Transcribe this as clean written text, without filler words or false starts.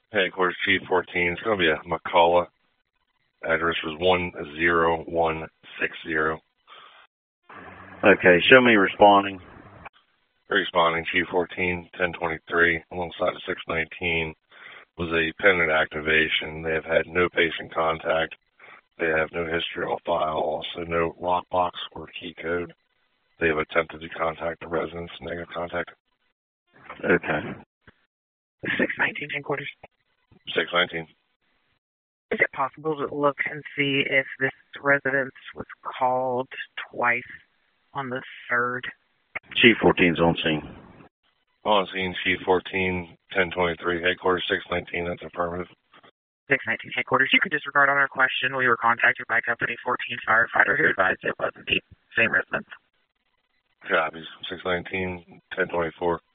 Headquarters Chief 14. It's going to be a McCullough. Address was 10160. Okay, show me responding. Responding Chief 14, 1023, alongside 619, was a pendant activation. They have had no patient contact. They have no history on file, also no lockbox or key code. They have attempted to contact the residents, negative contact. Okay. 619 headquarters. 619. Is it possible to look and see if this residence was called twice on the 3rd? Chief 14's on scene. On scene, Chief 14, 1023, headquarters 619, that's affirmative. 619 headquarters. You can disregard on our question. We were contacted by Company 14 firefighter who advised it wasn't the same residence. Copies. 619, 1024.